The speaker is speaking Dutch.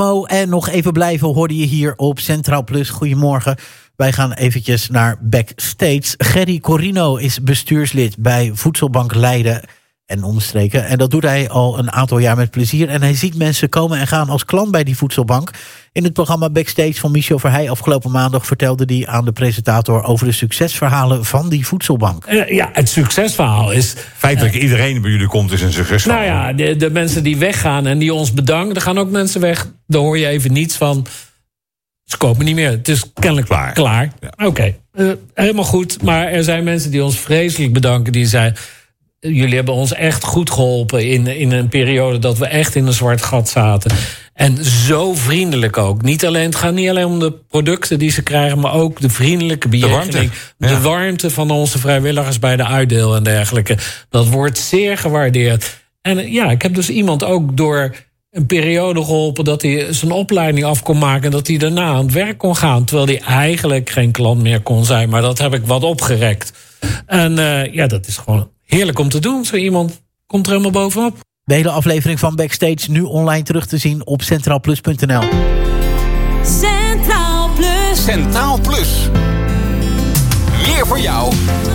En nog even blijven hoorde je hier op Centraal Plus. Goedemorgen. Wij gaan eventjes naar backstage. Gerry Corino is bestuurslid bij Voedselbank Leiden en omstreken. En dat doet hij al een aantal jaar met plezier. En hij ziet mensen komen en gaan als klant bij die voedselbank. In het programma Backstage van Michel Verheij afgelopen maandag vertelde hij aan de presentator over de succesverhalen van die voedselbank. Het succesverhaal is... Feitelijk iedereen bij jullie komt is een succesverhaal. Nou ja, de mensen die weggaan en die ons bedanken, er gaan ook mensen weg. Daar hoor je even niets van. Ze kopen niet meer. Het is kennelijk klaar. Ja. Oké, helemaal goed. Maar er zijn mensen die ons vreselijk bedanken. Die zeiden, jullie hebben ons echt goed geholpen in een periode dat we echt in een zwart gat zaten. En zo vriendelijk ook. Het gaat niet alleen om de producten die ze krijgen, maar ook de vriendelijke bejegening. De warmte van onze vrijwilligers bij de uitdeel en dergelijke. Dat wordt zeer gewaardeerd. En ik heb dus iemand ook door een periode geholpen dat hij zijn opleiding af kon maken en dat hij daarna aan het werk kon gaan. Terwijl hij eigenlijk geen klant meer kon zijn. Maar dat heb ik wat opgerekt. En dat is gewoon heerlijk om te doen. Zo iemand komt er helemaal bovenop. De hele aflevering van Backstage nu online terug te zien op centraalplus.nl. Centraal Plus. Centraal Plus. Meer voor jou.